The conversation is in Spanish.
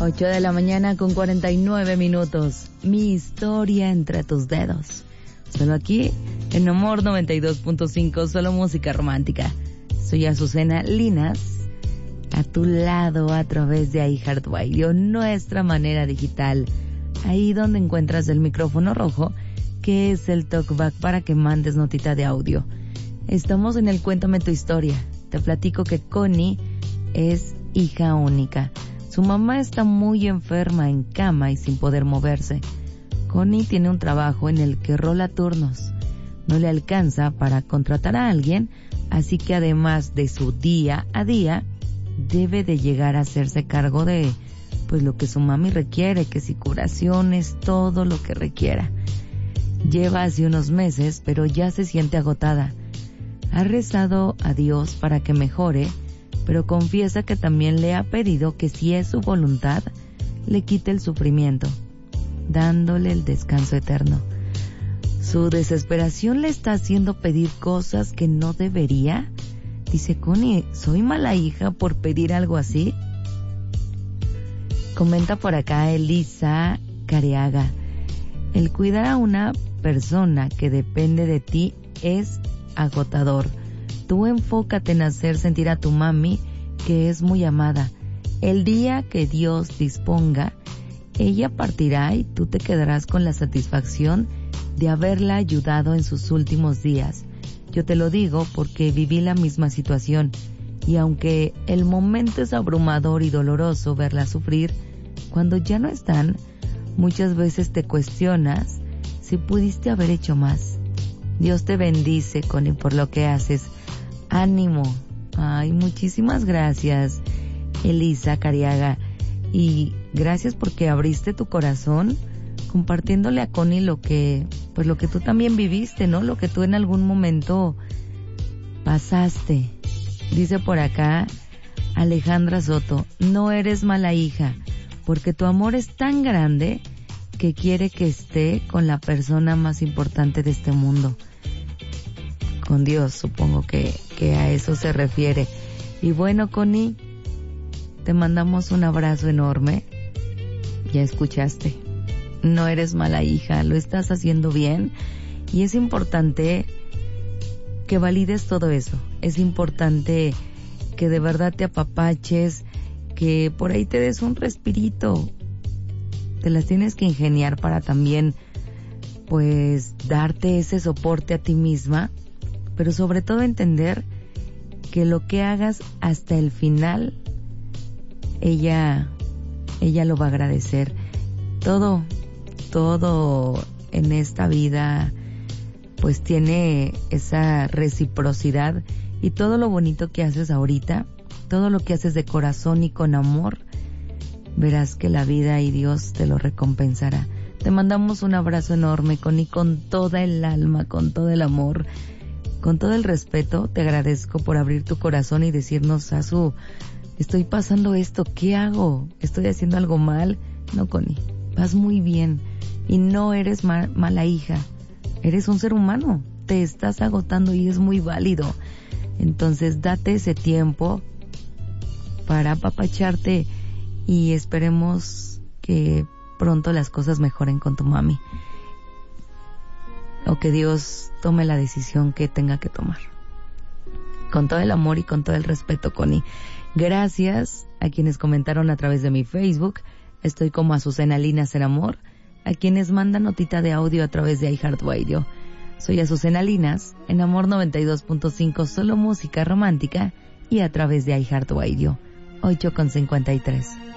8 de la mañana con 49 minutos. Mi historia entre tus dedos. Solo aquí, en Amor 92.5, solo música romántica. Soy Azucena Linas, a tu lado a través de iHeartRadio, nuestra manera digital. Ahí donde encuentras el micrófono rojo, que es el talkback para que mandes notita de audio. Estamos en el Cuéntame tu historia. Te platico que Connie es hija única. Su mamá está muy enferma en cama y sin poder moverse. Connie tiene un trabajo en el que rola turnos. No le alcanza para contratar a alguien, así que además de su día a día, debe de llegar a hacerse cargo de pues lo que su mami requiere, que si curaciones, todo lo que requiera. Lleva así unos meses, pero ya se siente agotada. Ha rezado a Dios para que mejore, pero confiesa que también le ha pedido que si es su voluntad, le quite el sufrimiento, dándole el descanso eterno. Su desesperación le está haciendo pedir cosas que no debería. Dice Connie, ¿soy mala hija por pedir algo así? Comenta por acá Elisa Careaga. El cuidar a una persona que depende de ti es agotador. Tú enfócate en hacer sentir a tu mami que es muy amada. El día que Dios disponga, ella partirá y tú te quedarás con la satisfacción de haberla ayudado en sus últimos días. Yo te lo digo porque viví la misma situación y aunque el momento es abrumador y doloroso verla sufrir, cuando ya no están, muchas veces te cuestionas si pudiste haber hecho más. Dios te bendice, Connie, por lo que haces. Ánimo. Ay, muchísimas gracias, Elisa Cariaga. Y gracias porque abriste tu corazón compartiéndole a Connie lo que tú también viviste, ¿no? Lo que tú en algún momento pasaste. Dice por acá Alejandra Soto, no eres mala hija, porque tu amor es tan grande que quiere que esté con la persona más importante de este mundo. Con Dios, supongo que a eso se refiere. Y bueno, Connie, te mandamos un abrazo enorme. Ya escuchaste, no eres mala hija, lo estás haciendo bien. Y es importante que valides todo eso. Es importante que de verdad te apapaches, que por ahí te des un respirito. Te las tienes que ingeniar para también, pues, darte ese soporte a ti misma. Pero sobre todo entender que lo que hagas hasta el final, ella lo va a agradecer. Todo en esta vida pues tiene esa reciprocidad, y todo lo bonito que haces ahorita, todo lo que haces de corazón y con amor, verás que la vida y Dios te lo recompensará. Te mandamos un abrazo enorme, Connie, con toda el alma, con todo el amor, con todo el respeto. Te agradezco por abrir tu corazón y decirnos, Azu, estoy pasando esto, ¿qué hago? ¿Estoy haciendo algo mal? No, Connie, vas muy bien y no eres mala hija. Eres un ser humano, te estás agotando y es muy válido. Entonces date ese tiempo para apapacharte y esperemos que pronto las cosas mejoren con tu mami, o que Dios tome la decisión que tenga que tomar. Con todo el amor y con todo el respeto, Connie. Gracias a quienes comentaron a través de mi Facebook. Estoy como Azucena Linas en Amor. A quienes mandan notita de audio a través de iHeartRadio. Soy Azucena Linas en Amor 92.5, solo música romántica, y a través de iHeartRadio. 8:53.